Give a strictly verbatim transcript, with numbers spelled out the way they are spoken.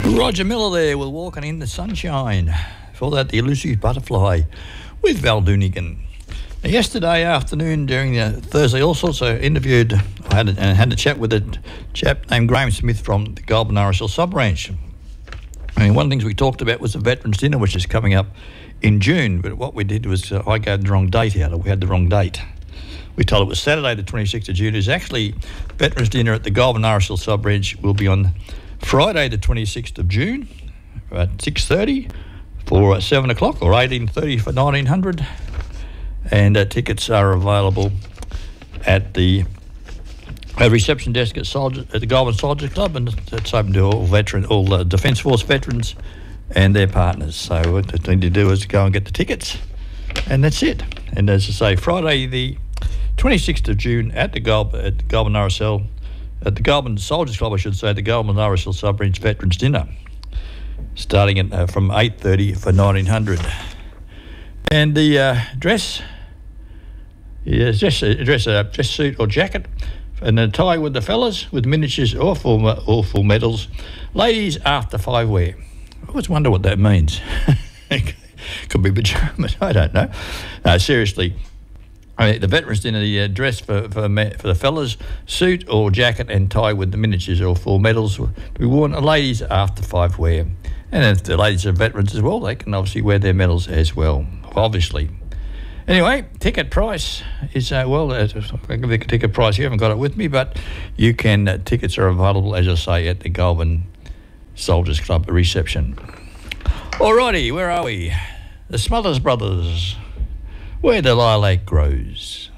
Roger Miller there with Walking in the Sunshine. For that, the Elusive Butterfly with Val Doonigan. Now, yesterday afternoon during the Thursday All Sorts, I interviewed I had a, and had a chat with a chap named Graham Smith from the Goulburn R S L sub-branch. I mean, one of the things we talked about was the Veterans Dinner, which is coming up in June, but what we did was uh, I gave the wrong date out, or we had the wrong date. We told it was Saturday the twenty-sixth of June. It's actually Veterans Dinner at the Goulburn R S L sub-branch will be on Friday the twenty-sixth of June at six thirty for uh, seven o'clock or eighteen thirty for nineteen hundred, and uh, tickets are available at the uh, reception desk at, Soldier, at the Goulburn Soldiers Club, and it's open to all veteran, all uh, Defence Force veterans and their partners. So what they need to do is go and get the tickets, and that's it. And as I say, Friday the twenty-sixth of June at the Goulburn, at the Goulburn R S L, at the Goulburn Soldiers Club, I should say, the Goulburn R S L sub-branch Veterans Dinner, starting at uh, from eight thirty for nineteen hundred. And the uh, dress, yeah, dress, uh, dress, uh, dress suit or jacket, and a tie with the fellas with miniatures or full, or full medals. Ladies after five wear. I always wonder what that means. Could be pyjamas, I don't know. No, seriously. I mean, the Veterans Dinner, the uh, dress for for, for the fellas, suit or jacket and tie with the miniatures or full medals to be worn. Ladies after five wear. And if the ladies are veterans as well, they can obviously wear their medals as well, obviously. Anyway, ticket price is, uh, well, uh, I'll give you a ticket price. You haven't got it with me, but you can, uh, tickets are available, as I say, at the Goulburn Soldiers Club reception. Alrighty, where are we? The Smothers Brothers, Where the Lilac Grows.